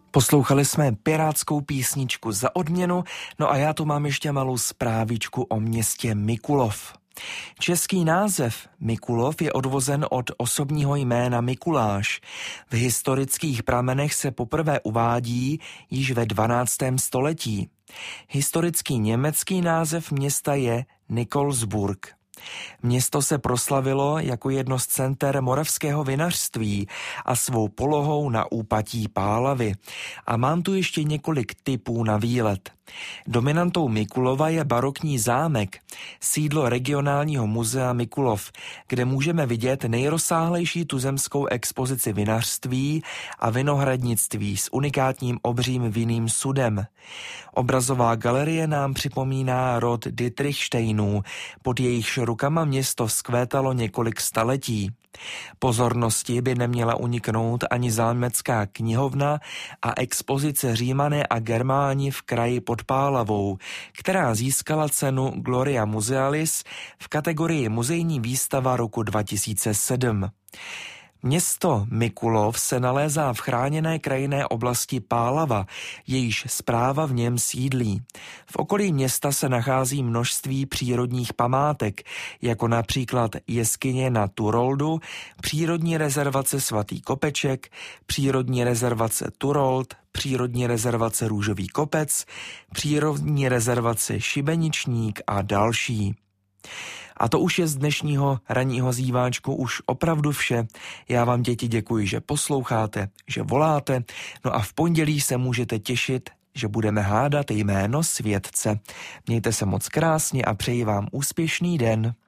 Poslouchali jsme pirátskou písničku Za odměnu, no a já tu mám ještě malou zprávičku o městě Mikulov. Český název Mikulov je odvozen od osobního jména Mikuláš. V historických pramenech se poprvé uvádí již ve 12. století. Historický německý název města je Nikolsburg. Město se proslavilo jako jedno z center moravského vinařství a svou polohou na úpatí Pálavy. A mám tu ještě několik tipů na výlet. Dominantou Mikulova je barokní zámek, sídlo regionálního muzea Mikulov, kde můžeme vidět nejrozsáhlejší tuzemskou expozici vinařství a vinohradnictví s unikátním obřím vinným sudem. Obrazová galerie nám připomíná rod Dietrichštejnů, pod jejichž rukama město vzkvétalo několik staletí. Pozornosti by neměla uniknout ani zámecká knihovna a expozice Římané a Germáni v kraji pod Pálavou, která získala cenu Gloria Musealis v kategorii muzejní výstava roku 2007. Město Mikulov se nalézá v chráněné krajinné oblasti Pálava, jejíž správa v něm sídlí. V okolí města se nachází množství přírodních památek, jako například jeskyně na Turoldu, přírodní rezervace Svatý Kopeček, přírodní rezervace Turold, přírodní rezervace Růžový kopec, přírodní rezervace Šibeničník a další. A to už je z dnešního ranního zíváčku už opravdu vše. Já vám, děti, děkuji, že posloucháte, že voláte, no a v pondělí se můžete těšit, že budeme hádat jméno světce. Mějte se moc krásně a přeji vám úspěšný den.